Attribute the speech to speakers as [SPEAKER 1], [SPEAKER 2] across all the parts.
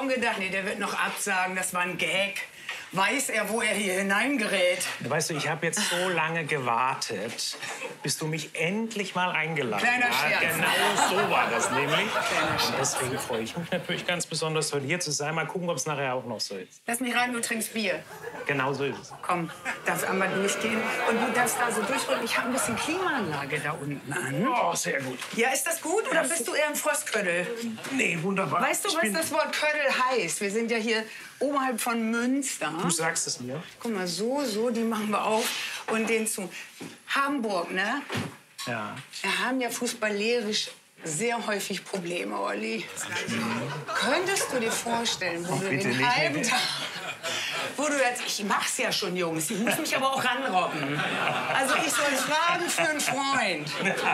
[SPEAKER 1] schon gedacht, nee, der wird noch absagen, das war ein Gag. Weiß er, wo er hier hineingerät?
[SPEAKER 2] Weißt du, ich habe jetzt so lange gewartet, bis du mich endlich mal eingeladen
[SPEAKER 1] Kleiner
[SPEAKER 2] hast.
[SPEAKER 1] Scherz.
[SPEAKER 2] Genau so war das nämlich. Und deswegen freue ich mich natürlich ganz besonders, heute hier zu sein. Mal gucken, ob es nachher auch noch so ist.
[SPEAKER 1] Lass mich rein, du trinkst Bier.
[SPEAKER 2] Genau so ist es.
[SPEAKER 1] Komm, darfst einmal durchgehen. Und du darfst da so durchrücken. Ich habe ein bisschen Klimaanlage da unten an.
[SPEAKER 2] Oh, sehr gut.
[SPEAKER 1] Ja, ist das gut oder bist du eher ein Frostködel?
[SPEAKER 2] Nee, wunderbar.
[SPEAKER 1] Weißt du, was das Wort Ködel heißt? Wir sind ja hier oberhalb von Münster.
[SPEAKER 2] Du sagst es mir.
[SPEAKER 1] Guck mal, so, die machen wir auf und den zu. Hamburg, ne?
[SPEAKER 2] Ja.
[SPEAKER 1] Wir haben ja fußballerisch sehr häufig Probleme, Olli. Könntest du dir vorstellen, wo du
[SPEAKER 2] bitte
[SPEAKER 1] den
[SPEAKER 2] nicht,
[SPEAKER 1] halben
[SPEAKER 2] nee.
[SPEAKER 1] Tag... Wo du jetzt, ich mach's ja schon, Jungs, ich muss mich aber auch ranrobben. Also ich soll fragen für einen Freund.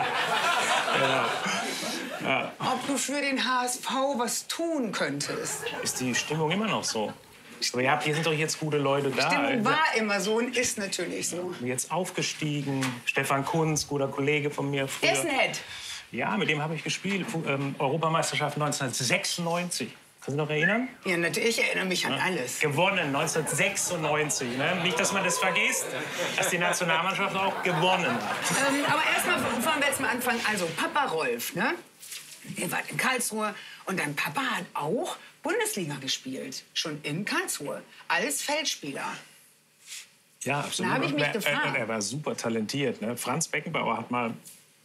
[SPEAKER 1] Ob du für den HSV was tun könntest.
[SPEAKER 2] Ist die Stimmung immer noch so? Aber ja, hier sind doch jetzt gute Leute da.
[SPEAKER 1] Stimmung war immer so und ist natürlich so.
[SPEAKER 2] Jetzt aufgestiegen. Stefan Kunz, guter Kollege von mir früher.
[SPEAKER 1] Der ist nett.
[SPEAKER 2] Ja, mit dem habe ich gespielt. Europameisterschaft 1996. Kannst du dich noch erinnern?
[SPEAKER 1] Ja, natürlich, ich erinnere mich an alles.
[SPEAKER 2] Gewonnen 1996. Ne? Nicht, dass man das vergisst, dass die Nationalmannschaft auch gewonnen hat.
[SPEAKER 1] Aber erstmal fangen wir jetzt mal anfangen. Also Papa Rolf, ne? Ihr wart in Karlsruhe und dein Papa hat auch Bundesliga gespielt. Schon in Karlsruhe. Als Feldspieler.
[SPEAKER 2] Ja, absolut.
[SPEAKER 1] Da habe ich mich gefragt.
[SPEAKER 2] Und er war super talentiert. Ne? Franz Beckenbauer hat mal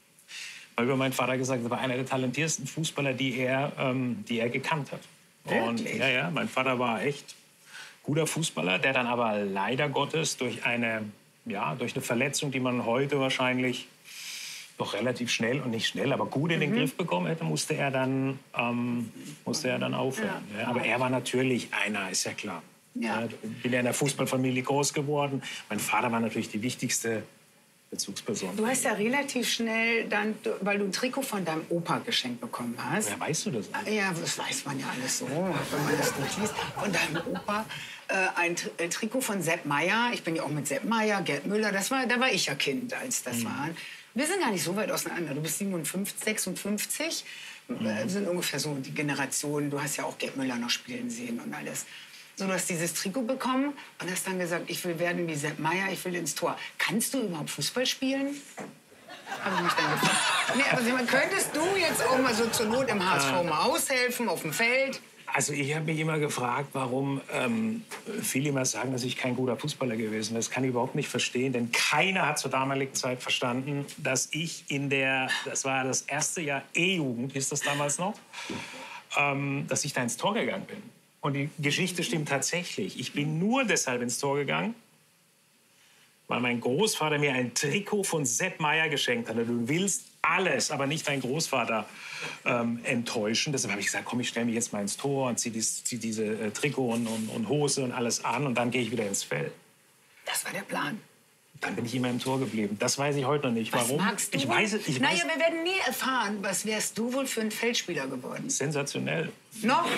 [SPEAKER 2] über meinen Vater gesagt, er war einer der talentiertesten Fußballer, die er gekannt hat. Und
[SPEAKER 1] Wirklich?
[SPEAKER 2] ja, mein Vater war echt guter Fußballer, der dann aber leider Gottes durch eine Verletzung, die man heute wahrscheinlich doch relativ schnell und nicht schnell, aber gut in den Griff bekommen hätte, musste er dann aufhören. Ja. Aber er war natürlich einer, ist ja klar.
[SPEAKER 1] Ja.
[SPEAKER 2] Ich bin ja in der Fußballfamilie groß geworden. Mein Vater war natürlich die wichtigste Bezugsperson.
[SPEAKER 1] Du hast ja relativ schnell dann, weil du ein Trikot von deinem Opa geschenkt bekommen hast.
[SPEAKER 2] Woher weißt du das?
[SPEAKER 1] Ja, das weiß man ja alles so, wenn man das durchliest. Von deinem Opa ein Trikot von Sepp Maier. Ich bin ja auch mit Sepp Maier, Gerd Müller. Da war ich ja Kind, als das war. Wir sind gar nicht so weit auseinander. Du bist 57, 56. Wir sind ungefähr so die Generation. Du hast ja auch Gerd Müller noch spielen sehen und alles. So, du hast dieses Trikot bekommen und hast dann gesagt, ich will werden wie Sepp Maier, ich will ins Tor. Kannst du überhaupt Fußball spielen? Habe ich mich dann gefragt. Nee, aber Simon, könntest du jetzt auch mal so zur Not im HSV mal aushelfen, auf dem Feld?
[SPEAKER 2] Also ich habe mich immer gefragt, warum viele immer sagen, dass ich kein guter Fußballer gewesen bin. Das kann ich überhaupt nicht verstehen, denn keiner hat zur damaligen Zeit verstanden, dass ich das war das erste Jahr E-Jugend, hieß das damals noch, dass ich da ins Tor gegangen bin. Und die Geschichte stimmt tatsächlich. Ich bin nur deshalb ins Tor gegangen, weil mein Großvater mir ein Trikot von Sepp Maier geschenkt hatte. Du willst alles, aber nicht deinen Großvater enttäuschen. Deshalb habe ich gesagt, komm, ich stelle mich jetzt mal ins Tor und zieh diese Trikot und Hose und alles an und dann gehe ich wieder ins Feld.
[SPEAKER 1] Das war der Plan.
[SPEAKER 2] Dann bin ich immer im Tor geblieben. Das weiß ich heute noch nicht.
[SPEAKER 1] Was
[SPEAKER 2] Warum?
[SPEAKER 1] magst du?
[SPEAKER 2] Ich weiß es.
[SPEAKER 1] Naja, wir werden nie erfahren, was wärst du wohl für ein Feldspieler geworden.
[SPEAKER 2] Sensationell.
[SPEAKER 1] Noch?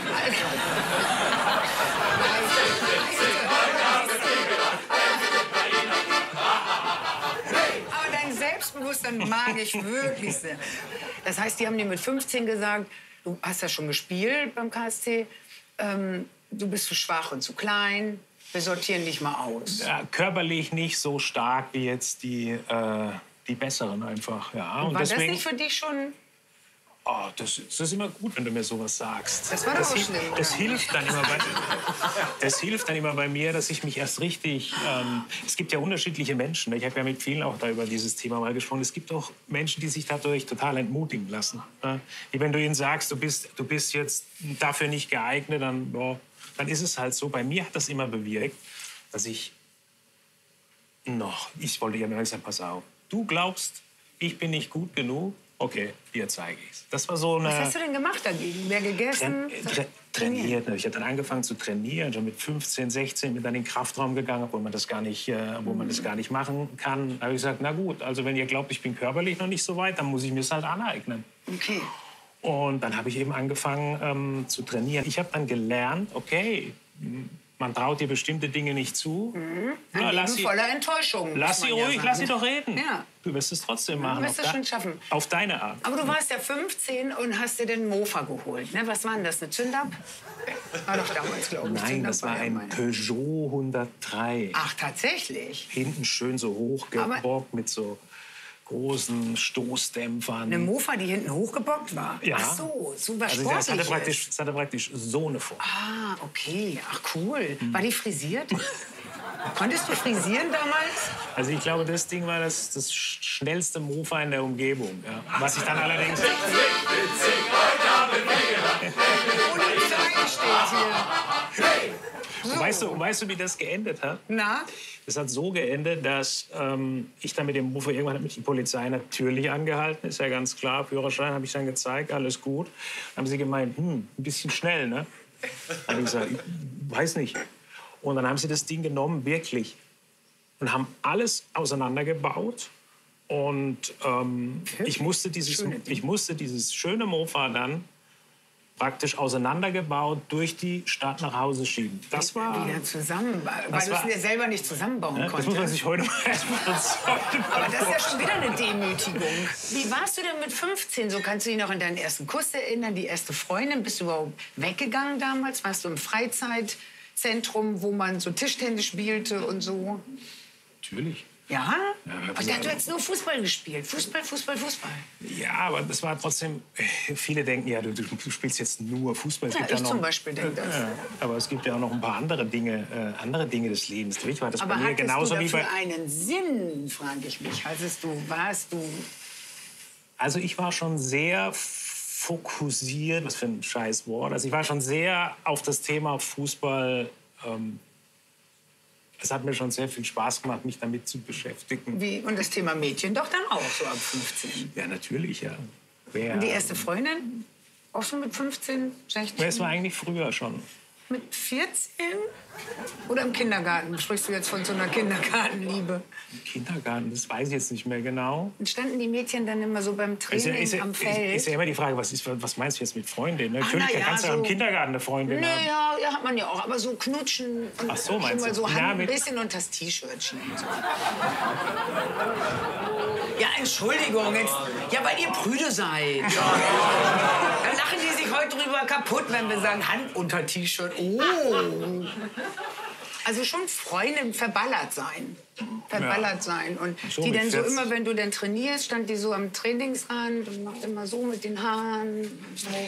[SPEAKER 1] Aber dein Selbstbewusstsein mag ich wirklich sehr. Das heißt, die haben dir mit 15 gesagt, du hast ja schon gespielt beim KSC, du bist zu schwach und zu klein, wir sortieren dich mal aus.
[SPEAKER 2] Ja, körperlich nicht so stark wie jetzt die Besseren einfach. Ja. Und
[SPEAKER 1] war
[SPEAKER 2] deswegen,
[SPEAKER 1] das nicht für dich schon...
[SPEAKER 2] Oh, das ist immer gut, wenn du mir sowas sagst.
[SPEAKER 1] Das war doch auch schlimm,
[SPEAKER 2] das
[SPEAKER 1] oder?
[SPEAKER 2] hilft dann immer bei mir, dass ich mich erst richtig... es gibt ja unterschiedliche Menschen. Ich habe ja mit vielen auch da über dieses Thema mal gesprochen. Es gibt auch Menschen, die sich dadurch total entmutigen lassen. Wie wenn du ihnen sagst, du bist jetzt dafür nicht geeignet, dann ist es halt so. Bei mir hat das immer bewirkt, dass ich wollte ja mal sagen, pass auf, du glaubst, ich bin nicht gut genug, okay, dir zeige ich's. Das war so eine...
[SPEAKER 1] Was hast du denn gemacht dagegen? Wer gegessen?
[SPEAKER 2] Trainiert. Ich habe dann angefangen zu trainieren, schon mit 15, 16, bin dann in den Kraftraum gegangen, wo man das gar nicht machen kann. Da habe ich gesagt, na gut, also wenn ihr glaubt, ich bin körperlich noch nicht so weit, dann muss ich mir es halt aneignen.
[SPEAKER 1] Okay.
[SPEAKER 2] Und dann habe ich eben angefangen zu trainieren. Ich habe dann gelernt, okay, man traut dir bestimmte Dinge nicht zu.
[SPEAKER 1] Ein
[SPEAKER 2] Ja,
[SPEAKER 1] Leben voller Enttäuschungen.
[SPEAKER 2] Lass sie ruhig, lass sie doch reden.
[SPEAKER 1] Ja.
[SPEAKER 2] Du wirst es trotzdem machen.
[SPEAKER 1] Du wirst es schon schaffen.
[SPEAKER 2] Auf deine Art.
[SPEAKER 1] Aber du warst ja 15 und hast dir den Mofa geholt. Ne? Was war denn das, eine Zündab? War doch damals, glaube ich.
[SPEAKER 2] Nein,
[SPEAKER 1] Zündab
[SPEAKER 2] das war
[SPEAKER 1] ja
[SPEAKER 2] ein
[SPEAKER 1] meine.
[SPEAKER 2] Peugeot 103.
[SPEAKER 1] Ach, tatsächlich?
[SPEAKER 2] Hinten schön so hochgebockt mit so großen Stoßdämpfern.
[SPEAKER 1] Eine Mofa, die hinten hochgebockt war?
[SPEAKER 2] Ja.
[SPEAKER 1] Ach so, super
[SPEAKER 2] Also
[SPEAKER 1] sportlich.
[SPEAKER 2] das hatte praktisch so eine Form.
[SPEAKER 1] Ah, okay. Ach, cool. War die frisiert? Konntest du frisieren damals?
[SPEAKER 2] Also ich glaube, das Ding war das schnellste Mofa in der Umgebung. Ja. Was ich dann allerdings...
[SPEAKER 1] Polizei steht hier. So.
[SPEAKER 2] Weißt du, wie das geendet hat?
[SPEAKER 1] Na?
[SPEAKER 2] Das hat so geendet, dass ich dann mit dem Mofa, irgendwann hat mich die Polizei natürlich angehalten, ist ja ganz klar. Führerschein habe ich dann gezeigt, alles gut. Dann haben sie gemeint, ein bisschen schnell, ne? Dann habe ich gesagt, ich weiß nicht. Und dann haben sie das Ding genommen, wirklich, und haben alles auseinandergebaut. Und ich musste dieses schöne Mofa dann praktisch auseinandergebaut durch die Stadt nach Hause schieben. Das war...
[SPEAKER 1] Wieder zusammen, weil du es dir selber nicht zusammenbauen
[SPEAKER 2] Das
[SPEAKER 1] konntest.
[SPEAKER 2] muss man sich heute mal erstmal
[SPEAKER 1] Aber das ist ja schon wieder eine Demütigung. Wie warst du denn mit 15? So kannst du dich noch an deinen ersten Kuss erinnern, die erste Freundin? Bist du überhaupt weggegangen damals? Warst du im Freizeitzentrum, wo man so Tischtennis spielte und so?
[SPEAKER 2] Natürlich.
[SPEAKER 1] Ja?
[SPEAKER 2] Ja,
[SPEAKER 1] Und dann, du hast nur Fußball gespielt. Fußball.
[SPEAKER 2] Ja, aber das war trotzdem... Viele denken, ja, du spielst jetzt nur Fußball. Es
[SPEAKER 1] Ja,
[SPEAKER 2] gibt
[SPEAKER 1] ich
[SPEAKER 2] noch,
[SPEAKER 1] zum Beispiel denke das.
[SPEAKER 2] Ja, aber es gibt ja auch noch ein paar andere Dinge des Lebens. Für mich war das
[SPEAKER 1] Aber
[SPEAKER 2] bei mir
[SPEAKER 1] hattest
[SPEAKER 2] genauso
[SPEAKER 1] du
[SPEAKER 2] wie
[SPEAKER 1] dafür
[SPEAKER 2] bei...
[SPEAKER 1] einen Sinn, frage ich mich. Warst du...
[SPEAKER 2] Also ich war schon sehr fokussiert, was für ein scheiß Wort. Also ich war schon sehr auf das Thema Fußball... es hat mir schon sehr viel Spaß gemacht, mich damit zu beschäftigen.
[SPEAKER 1] Wie? Und das Thema Mädchen doch dann auch so ab 15?
[SPEAKER 2] Ja, natürlich, ja.
[SPEAKER 1] Und die erste Freundin? Auch schon mit 15, 16?
[SPEAKER 2] Es war eigentlich früher schon.
[SPEAKER 1] Mit 14? Oder im Kindergarten? Sprichst du jetzt von so einer Kindergartenliebe?
[SPEAKER 2] Im Kindergarten, das weiß ich jetzt nicht mehr genau.
[SPEAKER 1] Und standen die Mädchen dann immer so beim Training am Feld?
[SPEAKER 2] Ist ja immer die Frage, was meinst du jetzt mit Freundin? Ne?
[SPEAKER 1] Ach,
[SPEAKER 2] Natürlich,
[SPEAKER 1] na ja,
[SPEAKER 2] da kannst du ja
[SPEAKER 1] so-
[SPEAKER 2] im Kindergarten eine Freundin haben.
[SPEAKER 1] Ja, hat man ja auch. Aber so knutschen und
[SPEAKER 2] Ach so,
[SPEAKER 1] schon
[SPEAKER 2] meinst
[SPEAKER 1] mal
[SPEAKER 2] du?
[SPEAKER 1] so
[SPEAKER 2] Ja,
[SPEAKER 1] Hand ein
[SPEAKER 2] mit-
[SPEAKER 1] bisschen unter das T-Shirt schieben. So. Ja, Entschuldigung. Jetzt, ja, weil ihr prüde seid. Da lachen die sich heute drüber kaputt, wenn wir sagen Hand unter T-Shirt. Oh. Also schon Freundin verballert sein. Und
[SPEAKER 2] So
[SPEAKER 1] die
[SPEAKER 2] mit
[SPEAKER 1] dann so
[SPEAKER 2] 40.
[SPEAKER 1] immer, wenn du dann trainierst, stand die so am Trainingsrand und macht immer so mit den Haaren. So.